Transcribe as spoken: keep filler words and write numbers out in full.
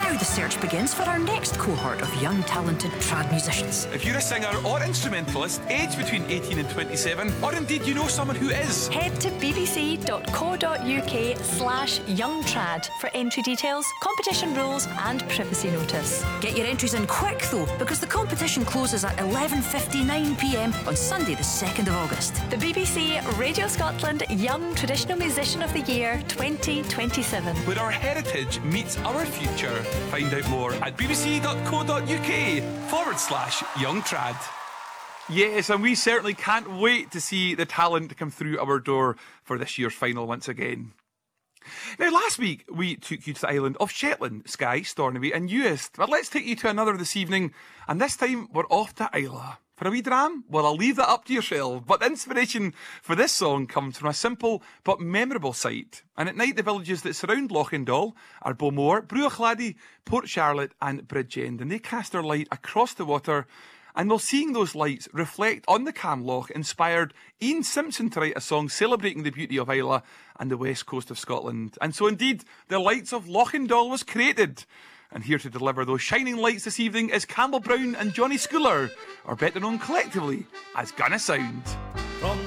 now the search begins for our next cohort of young talented trad musicians. If you're a singer or instrumentalist aged between eighteen and twenty-seven, or indeed you know someone who is, head to bbc.co.uk slash youngtrad for entry details, competition rules and privacy notice. Get your entries in quick though, because the competition closes at eleven fifty-nine p m on Sunday the second of August. The B B C Radio Scotland Young Traditional Musician of the Year twenty twenty-seven. where our heritage meets our future. Find out more at bbc.co.uk forward slash young trad. Yes, and we certainly can't wait to see the talent come through our door for this year's final once again. Now, last week we took you to the island of Shetland, Skye, Stornoway and Uist. But let's take you to another this evening, and this time we're off to Islay. For a wee dram? Well, I'll leave that up to yourself. But the inspiration for this song comes from a simple but memorable sight. And at night, the villages that surround Lochindoll are Beaumore, Bruachlady, Port Charlotte and Bridgend. And they cast their light across the water. And while seeing those lights reflect on the Camloch, inspired Ian Simpson to write a song celebrating the beauty of Islay and the west coast of Scotland. And so indeed, the Lights of Lochindoll was created. And here to deliver those shining lights this evening is Campbell Brown and Johnny Schooler, or better known collectively as Gunna Sound. From